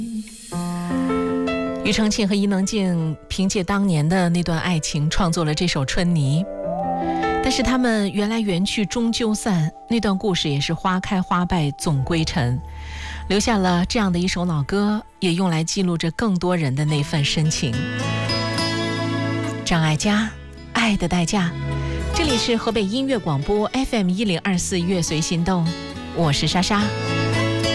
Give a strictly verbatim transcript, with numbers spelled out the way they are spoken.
庾澄庆和伊能静凭借当年的那段爱情创作了这首《春泥》，但是他们缘来缘去终究散，那段故事也是花开花败总归尘，留下了这样的一首老歌，也用来记录着更多人的那份深情。张艾嘉，爱的代价。这里是河北音乐广播 F M 一零二四乐随心动，我是莎莎。